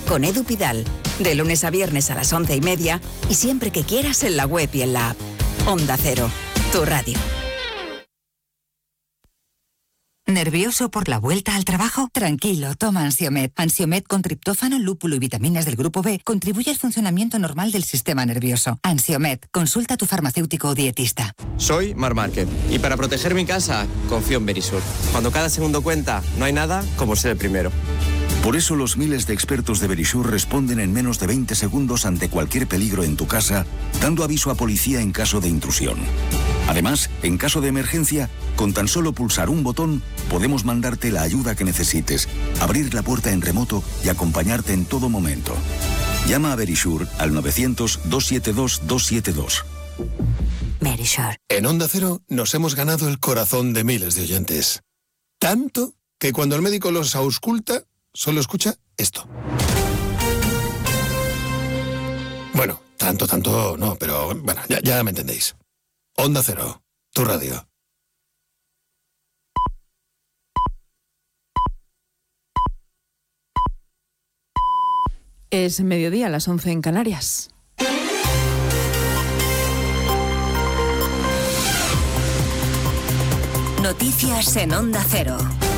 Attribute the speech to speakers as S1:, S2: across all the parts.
S1: con Edu Pidal. De lunes a viernes a las 11:30 y siempre que quieras en la web y en la app. Onda Cero, tu radio.
S2: ¿Nervioso por la vuelta al trabajo? Tranquilo, toma Ansiomed. Ansiomed con triptófano, lúpulo y vitaminas del grupo B contribuye al funcionamiento normal del sistema nervioso. Ansiomed, consulta a tu farmacéutico o dietista.
S3: Soy Mar Márquez y para proteger mi casa confío en Verisur. Cuando cada segundo cuenta, no hay nada como ser el primero.
S4: Por eso los miles de expertos de Verisur responden en menos de 20 segundos ante cualquier peligro en tu casa, dando aviso a policía en caso de intrusión. Además, en caso de emergencia, con tan solo pulsar un botón, podemos mandarte la ayuda que necesites, abrir la puerta en remoto y acompañarte en todo momento. Llama a Verisur al 900-272-272.
S2: Verisur.
S5: En Onda Cero nos hemos ganado el corazón de miles de oyentes. Tanto que cuando el médico los ausculta, solo escucha esto. Bueno, tanto no, pero bueno, ya me entendéis. Onda Cero, tu radio.
S6: Es mediodía, a las 11 en Canarias.
S2: Noticias en Onda Cero.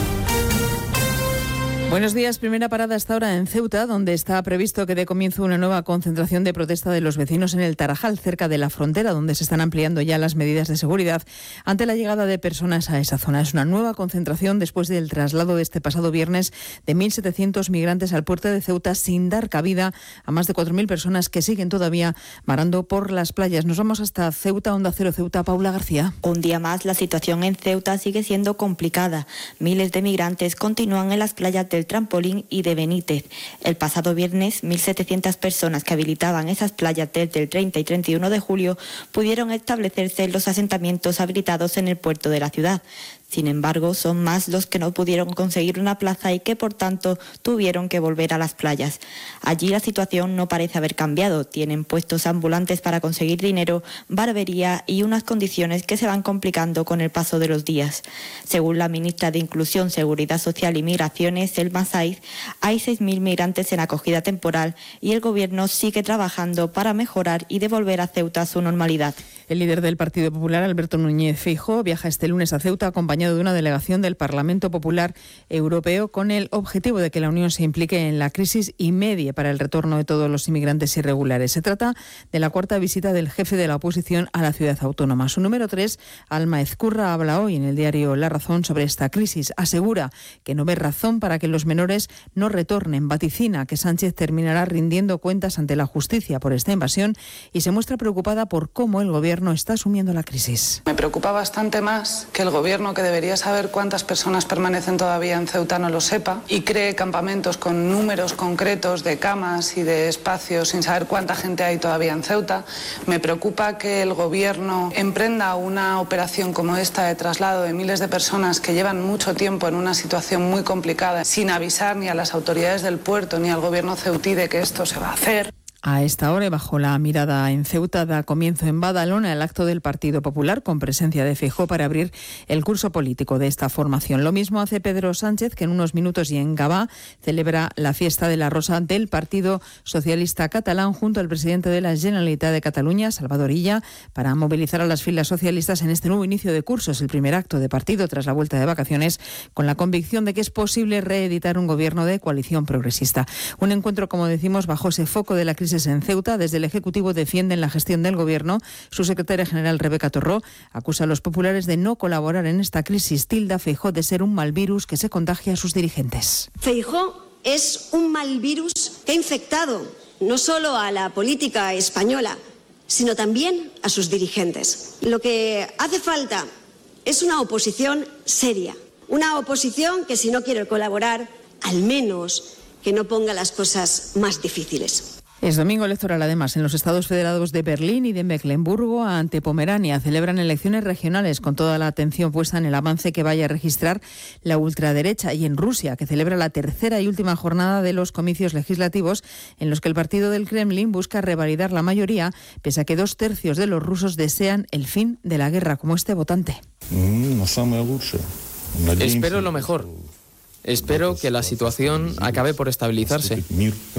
S6: Buenos días. Primera parada hasta ahora en Ceuta, donde está previsto que dé comienzo una nueva concentración de protesta de los vecinos en el Tarajal, cerca de la frontera, donde se están ampliando ya las medidas de seguridad ante la llegada de personas a esa zona. Es una nueva concentración después del traslado de este pasado viernes de 1.700 migrantes al puerto de Ceuta, sin dar cabida a más de 4.000 personas que siguen todavía varando por las playas. Nos vamos hasta Ceuta, Onda Cero Ceuta, Paula García.
S7: Un día más, la situación en Ceuta sigue siendo complicada. Miles de migrantes continúan en las playas del Trampolín y de Benítez. El pasado viernes, 1.700 personas que habilitaban esas playas desde el 30 y 31 de julio pudieron establecerse en los asentamientos habilitados en el puerto de la ciudad. Sin embargo, son más los que no pudieron conseguir una plaza y que, por tanto, tuvieron que volver a las playas. Allí la situación no parece haber cambiado. Tienen puestos ambulantes para conseguir dinero, barbería y unas condiciones que se van complicando con el paso de los días. Según la ministra de Inclusión, Seguridad Social y Migraciones, Selma Saiz, hay 6.000 migrantes en acogida temporal y el Gobierno sigue trabajando para mejorar y devolver a Ceuta su normalidad.
S6: El líder del Partido Popular, Alberto Núñez Feijóo, viaja este lunes a Ceuta acompañado de una delegación del Parlamento Popular Europeo con el objetivo de que la Unión se implique en la crisis y medie para el retorno de todos los inmigrantes irregulares. Se trata de la cuarta visita del jefe de la oposición a la ciudad autónoma. Su número 3, Alma Ezcurra, habla hoy en el diario La Razón sobre esta crisis. Asegura que no ve razón para que los menores no retornen. Vaticina que Sánchez terminará rindiendo cuentas ante la justicia por esta invasión y se muestra preocupada por cómo el Gobierno está asumiendo la crisis.
S8: Me preocupa bastante más que el Gobierno, que debería saber cuántas personas permanecen todavía en Ceuta, no lo sepa y cree campamentos con números concretos de camas y de espacios sin saber cuánta gente hay todavía en Ceuta. Me preocupa que el Gobierno emprenda una operación como esta de traslado de miles de personas que llevan mucho tiempo en una situación muy complicada sin avisar ni a las autoridades del puerto ni al Gobierno ceutí de que esto se va a hacer.
S6: A esta hora, bajo la mirada en Ceuta, da comienzo en Badalona el acto del Partido Popular con presencia de Feijóo para abrir el curso político de esta formación. Lo mismo hace Pedro Sánchez, que en unos minutos y en Gavà celebra la fiesta de la Rosa del Partido Socialista Catalán junto al presidente de la Generalitat de Cataluña, Salvador Illa, para movilizar a las filas socialistas en este nuevo inicio de curso. Es el primer acto de partido tras la vuelta de vacaciones, con la convicción de que es posible reeditar un gobierno de coalición progresista. Un encuentro, como decimos, bajo ese foco de la crisis en Ceuta. Desde el Ejecutivo defienden la gestión del Gobierno. Su secretaria general, Rebeca Torró, acusa a los populares de no colaborar en esta crisis. Tilda Feijóo de ser un mal virus que se contagia a sus dirigentes.
S9: Feijóo es un mal virus que ha infectado no solo a la política española, sino también a sus dirigentes. Lo que hace falta es una oposición seria, una oposición que, si no quiere colaborar, al menos que no ponga las cosas más difíciles.
S6: Es domingo electoral, además, en los estados federados de Berlín y de Mecklemburgo ante Pomerania. Celebran elecciones regionales con toda la atención puesta en el avance que vaya a registrar la ultraderecha, y en Rusia, que celebra la tercera y última jornada de los comicios legislativos en los que el partido del Kremlin busca revalidar la mayoría, pese a que 2/3 de los rusos desean el fin de la guerra, como este votante.
S10: Espero lo mejor. Espero que la situación acabe por estabilizarse.